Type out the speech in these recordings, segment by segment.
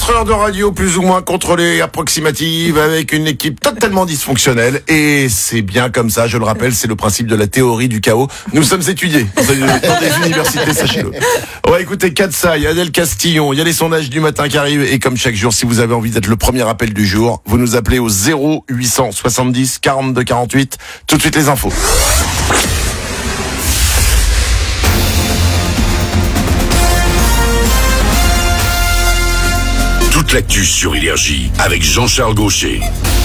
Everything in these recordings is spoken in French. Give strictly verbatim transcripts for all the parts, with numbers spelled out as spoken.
quatre heures de radio plus ou moins contrôlée, approximative, avec une équipe totalement dysfonctionnelle. Et c'est bien comme ça, je le rappelle, c'est le principe de la théorie du chaos. Nous sommes étudiés dans des universités, sachez-le. On va écouter Katsa, il y a Adèle Castillon, il y a les sondages du matin qui arrivent. Et comme chaque jour, si vous avez envie d'être le premier appel du jour, vous nous appelez au zéro huit cent soixante-dix quarante-deux quarante-huit. Tout de suite les infos. Toute l'actu sur Énergie avec Jean-Charles Gaucher.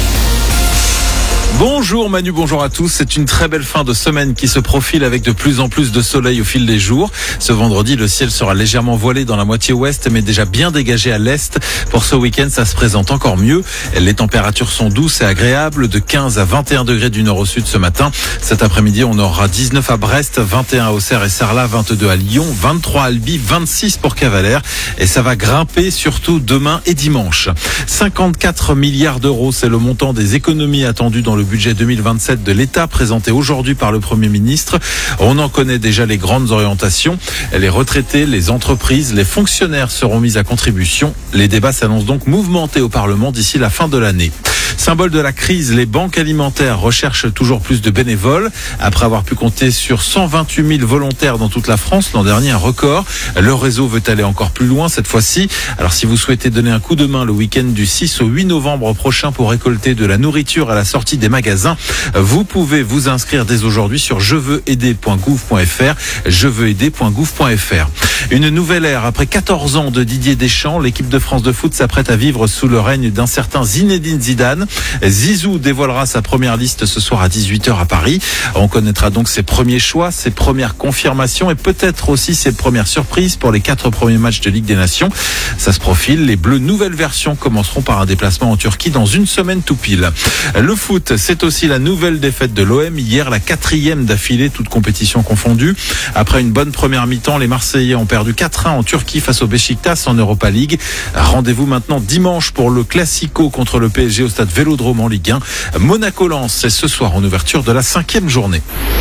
Bonjour Manu, bonjour à tous. C'est une très belle fin de semaine qui se profile avec de plus en plus de soleil au fil des jours. Ce vendredi, le ciel sera légèrement voilé dans la moitié ouest, mais déjà bien dégagé à l'est. Pour ce week-end, ça se présente encore mieux. Les températures sont douces et agréables, de quinze à vingt et un degrés du nord au sud ce matin. Cet après-midi, on aura dix-neuf à Brest, vingt et un à Auxerre et Sarlat, vingt-deux à Lyon, vingt-trois à Albi, vingt-six pour Cavalère. Et ça va grimper surtout demain et dimanche. cinquante-quatre milliards d'euros, c'est le montant des économies attendues dans le budget deux mille vingt-sept de l'État présenté aujourd'hui par le Premier ministre. On en connaît déjà les grandes orientations. Les retraités, les entreprises, les fonctionnaires seront mis à contribution. Les débats s'annoncent donc mouvementés au Parlement d'ici la fin de l'année. Symbole de la crise, les banques alimentaires recherchent toujours plus de bénévoles. Après avoir pu compter sur cent vingt-huit mille volontaires dans toute la France, l'an dernier un record. Le réseau veut aller encore plus loin cette fois-ci. Alors si vous souhaitez donner un coup de main le week-end du six au huit novembre prochain pour récolter de la nourriture à la sortie des magasins, vous pouvez vous inscrire dès aujourd'hui sur je veux aider point gouv point f r, je veux aider point gouv point f r. Une nouvelle ère. Après quatorze ans de Didier Deschamps, l'équipe de France de foot s'apprête à vivre sous le règne d'un certain Zinedine Zidane. Zizou dévoilera sa première liste ce soir à dix-huit heures à Paris. On connaîtra donc ses premiers choix, ses premières confirmations et peut-être aussi ses premières surprises pour les quatre premiers matchs de Ligue des Nations. Ça se profile. Les Bleus nouvelle version commenceront par un déplacement en Turquie dans une semaine tout pile. Le foot, c'est aussi la nouvelle défaite de l'O M. Hier, la quatrième d'affilée, toute compétition confondue. Après une bonne première mi-temps, les Marseillais ont perdu quatre un en Turquie face au Beşiktaş en Europa League. Rendez-vous maintenant dimanche pour le Classico contre le P S G au stade Vélodrome en Ligue un. Monaco-Lens, c'est ce soir en ouverture de la cinquième journée.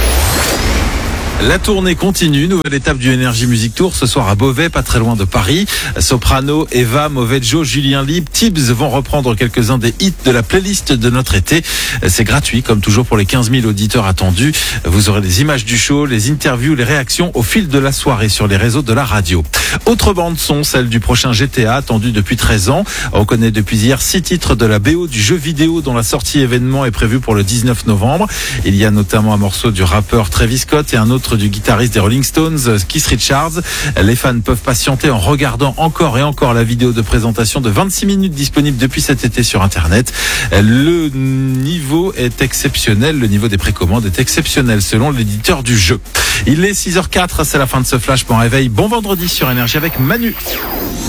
La tournée continue, nouvelle étape du Energy Music Tour ce soir à Beauvais, pas très loin de Paris. Soprano, Eva, Moveggio, Julien Libre, Tibbs vont reprendre quelques-uns des hits de la playlist de notre été. C'est gratuit, comme toujours pour les quinze mille auditeurs attendus. Vous aurez les images du show, les interviews, les réactions au fil de la soirée sur les réseaux de la radio. Autre bande son, celle du prochain G T A, attendue depuis treize ans. On connaît depuis hier six titres de la B O du jeu vidéo dont la sortie événement est prévue pour le dix-neuf novembre. Il y a notamment un morceau du rappeur Travis Scott et un autre du guitariste des Rolling Stones, Keith Richards. Les fans peuvent patienter en regardant encore et encore la vidéo de présentation de vingt-six minutes disponible depuis cet été sur Internet. Le niveau est exceptionnel, le niveau des précommandes est exceptionnel selon l'éditeur du jeu. Il est six heures zéro quatre, c'est la fin de ce flash. Bon réveil, bon vendredi sur Énergie avec Manu.